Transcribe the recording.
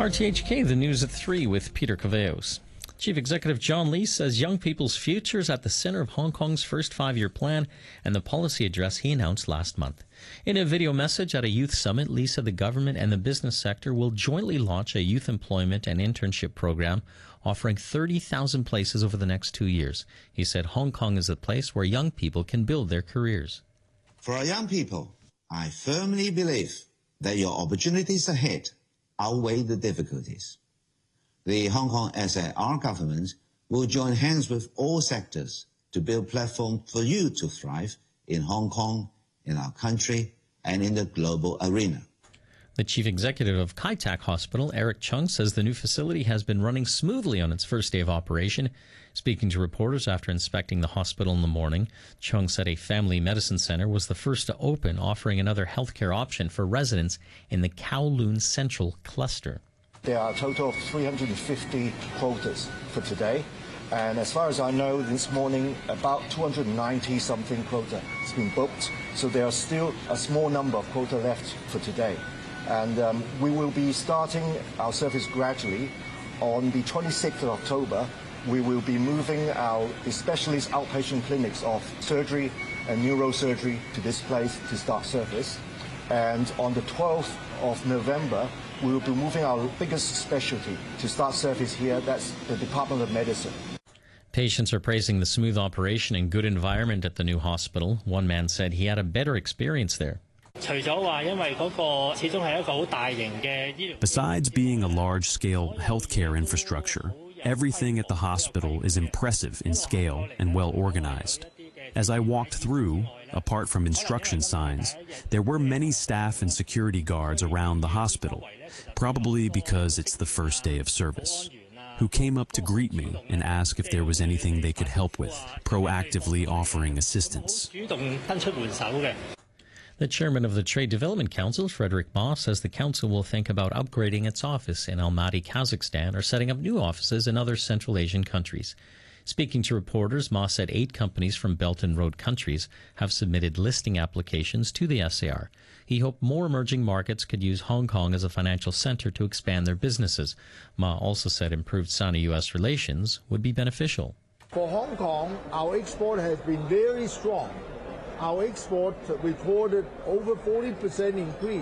RTHK, the news at 3 with Peter Caveos. Chief Executive John Lee says young people's future is at the center of Hong Kong's first five-year plan and the policy address he announced last month. In a video message at a youth summit, Lee said the government and the business sector will jointly launch a youth employment and internship program offering 30,000 places over the next 2 years. He said Hong Kong is the place where young people can build their careers. For our young people, I firmly believe that your opportunities ahead outweigh the difficulties. The Hong Kong SAR government will join hands with all sectors to build platforms for you to thrive in Hong Kong, in our country, and in the global arena. The chief executive of Kai Tak Hospital, Eric Chung, says the new facility has been running smoothly on its first day of operation. Speaking to reporters after inspecting the hospital in the morning, Chung said a family medicine center was the first to open, offering another healthcare option for residents in the Kowloon Central cluster. There are a total of 350 quotas for today. And as far as I know, this morning, about 290-something quota has been booked. So there are still a small number of quota left for today. And we will be starting our service gradually. On the 26th of October, we will be moving our specialist outpatient clinics of surgery and neurosurgery to this place to start service. And on the 12th of November, we will be moving our biggest specialty to start service here. That's the Department of Medicine. Patients are praising the smooth operation and good environment at the new hospital. One man said he had a better experience there. Besides being a large-scale healthcare infrastructure, everything at the hospital is impressive in scale and well organized. As I walked through, apart from instruction signs, there were many staff and security guards around the hospital, probably because it's the first day of service, who came up to greet me and ask if there was anything they could help with, proactively offering assistance. The chairman of the Trade Development Council, Frederick Ma, says the council will think about upgrading its office in Almaty, Kazakhstan, or setting up new offices in other Central Asian countries. Speaking to reporters, Ma said 8 companies from Belt and Road countries have submitted listing applications to the SAR. He hoped more emerging markets could use Hong Kong as a financial center to expand their businesses. Ma also said improved Sino-U.S. relations would be beneficial. For Hong Kong, our export has been very strong. Our export recorded over 40% increase.